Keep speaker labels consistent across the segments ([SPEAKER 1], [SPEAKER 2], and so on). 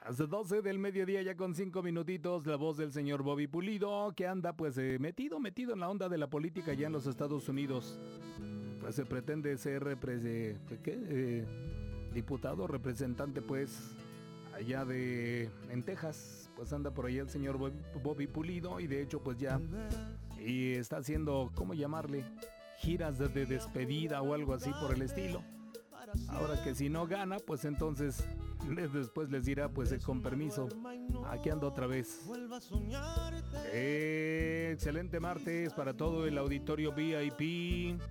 [SPEAKER 1] Las 12 del mediodía ya con 5 minutitos, la voz del señor Bobby Pulido, que anda pues metido en la onda de la política ya en los Estados Unidos. Pues se pretende ser diputado, representante pues allá en Texas. Pues anda por allá el señor Bobby Pulido y de hecho pues ya y está haciendo, ¿cómo llamarle? Giras de despedida o algo así por el estilo. Ahora que si no gana, pues entonces después les dirá, pues con permiso, aquí ando otra vez. Excelente martes para todo el auditorio VIP.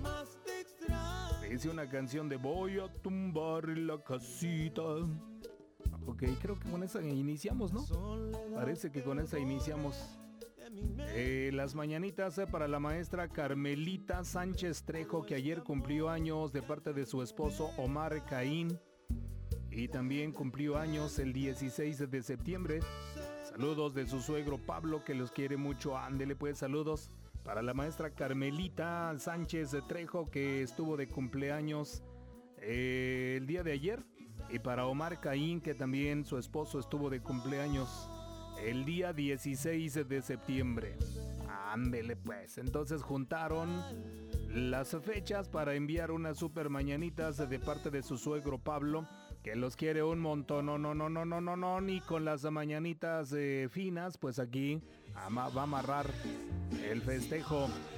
[SPEAKER 1] Dice una canción de Voy a tumbar la casita. Ok, creo que con esa iniciamos, ¿no? Parece que con esa iniciamos. Las mañanitas para la maestra Carmelita Sánchez Trejo, que ayer cumplió años de parte de su esposo Omar Caín. Y también cumplió años el 16 de septiembre. Saludos de su suegro Pablo, que los quiere mucho. Ándele pues, saludos para la maestra Carmelita Sánchez Trejo, que estuvo de cumpleaños el día de ayer. Y para Omar Caín, que también su esposo estuvo de cumpleaños el día 16 de septiembre. Ándele pues. Entonces juntaron las fechas para enviar unas super mañanitas de parte de su suegro Pablo, que los quiere un montón. No, ni con las mañanitas finas, pues aquí va a amarrar el festejo.